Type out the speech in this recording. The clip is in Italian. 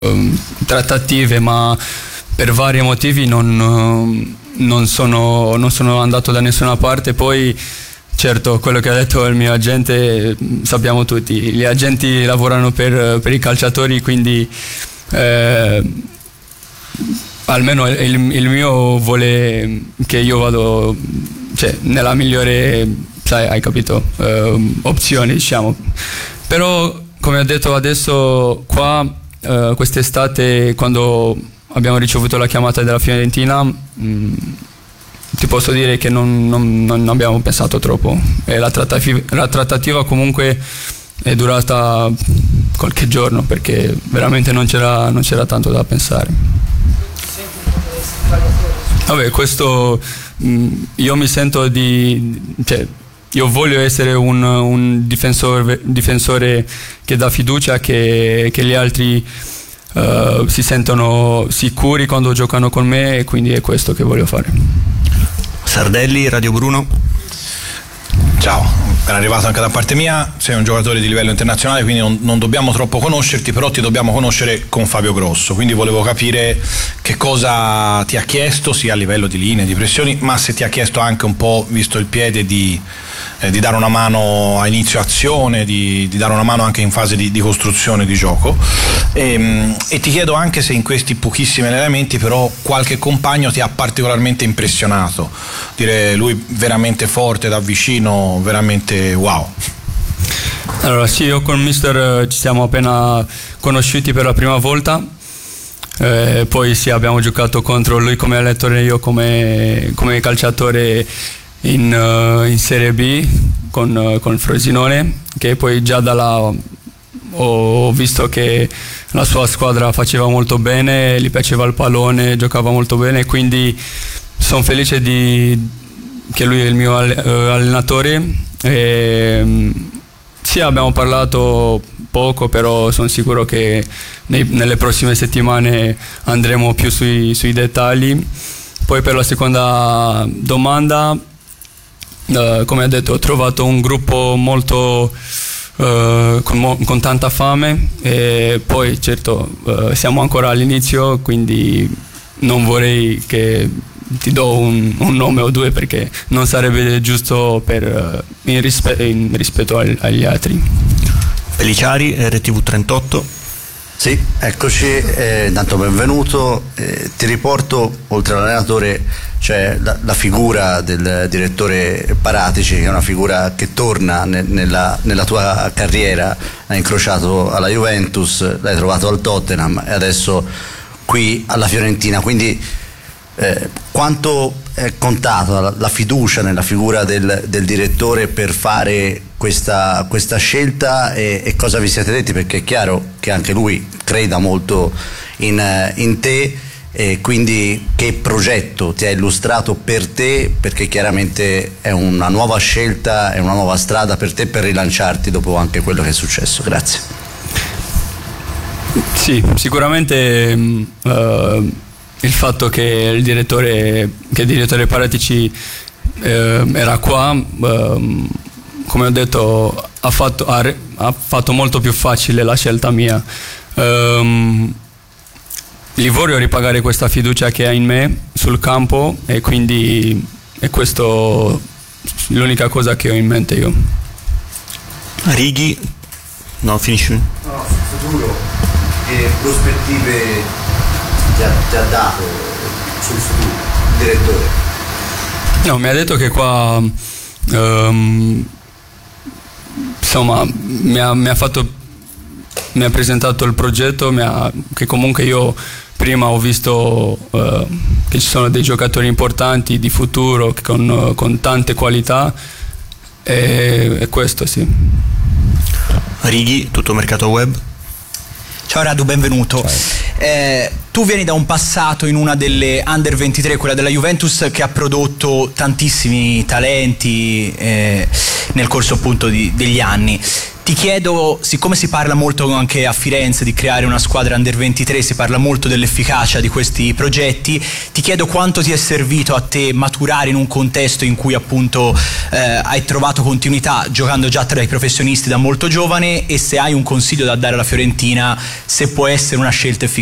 trattative, ma per vari motivi non sono andato da nessuna parte. Poi certo, quello che ha detto il mio agente sappiamo tutti, gli agenti lavorano per i calciatori, quindi almeno il mio vuole che io vado, cioè, nella migliore, sai, hai capito, opzione, diciamo. Però come ho detto adesso qua, quest'estate, quando abbiamo ricevuto la chiamata della Fiorentina, ti posso dire che non abbiamo pensato troppo, e la trattativa comunque è durata qualche giorno, perché veramente non c'era tanto da pensare. Vabbè, questo io mi sento cioè, io voglio essere un difensore che dà fiducia, che gli altri si sentono sicuri quando giocano con me, e quindi è questo che voglio fare. Sardelli, Radio Bruno. Ciao, ben arrivato anche da parte mia. Sei un giocatore di livello internazionale, quindi non dobbiamo troppo conoscerti, però ti dobbiamo conoscere con Fabio Grosso, quindi volevo capire che cosa ti ha chiesto, sia a livello di linee, di pressioni, ma se ti ha chiesto anche un po', visto il piede, di dare una mano a inizio azione, di dare una mano anche in fase di costruzione di gioco, e ti chiedo anche se in questi pochissimi allenamenti però qualche compagno ti ha particolarmente impressionato, dire lui veramente forte da vicino, veramente wow. Allora sì, io con Mister ci siamo appena conosciuti per la prima volta, poi sì, abbiamo giocato contro lui come allenatore, io come calciatore in Serie B con il Frosinone, che poi già da là ho visto che la sua squadra faceva molto bene, gli piaceva il pallone, giocava molto bene, quindi sono felice che lui è il mio allenatore. Sì, abbiamo parlato poco, però sono sicuro che nelle prossime settimane andremo più sui dettagli. Poi per la seconda domanda, come ho detto, ho trovato un gruppo molto con tanta fame, e poi certo siamo ancora all'inizio, quindi non vorrei che ti do un nome o due, perché non sarebbe giusto in rispetto agli altri. Feliciari, RTV 38. Sì, eccoci, intanto benvenuto. Ti riporto, oltre all'allenatore, c'è la figura del direttore Paratici, che è una figura che torna nella tua carriera. L'hai incrociato alla Juventus, l'hai trovato al Tottenham e adesso qui alla Fiorentina, quindi quanto è contata la fiducia nella figura del direttore per fare questa scelta, e cosa vi siete detti? Perché è chiaro che anche lui creda molto in te, e quindi che progetto ti ha illustrato per te, perché chiaramente è una nuova scelta, è una nuova strada per te per rilanciarti dopo anche quello che è successo. Grazie. Sì, sicuramente il fatto che il direttore Paratici era qua, come ho detto, ha fatto molto più facile la scelta mia. Gli voglio ripagare questa fiducia che ha in me sul campo, e quindi è questo l'unica cosa che ho in mente io. Righi, no, finisci. No, sul futuro, che prospettive ti ha dato sul futuro il direttore? No, mi ha detto che qua insomma mi ha presentato il progetto, che comunque io prima ho visto che ci sono dei giocatori importanti di futuro con tante qualità, e questo sì. Righi, tutto mercato web. Ciao Radu, benvenuto. Tu vieni da un passato in una delle Under 23, quella della Juventus, che ha prodotto tantissimi talenti nel corso appunto degli anni. Ti chiedo, siccome si parla molto anche a Firenze di creare una squadra Under 23, si parla molto dell'efficacia di questi progetti, ti chiedo quanto ti è servito a te maturare in un contesto in cui appunto hai trovato continuità giocando già tra i professionisti da molto giovane, e se hai un consiglio da dare alla Fiorentina, se può essere una scelta efficace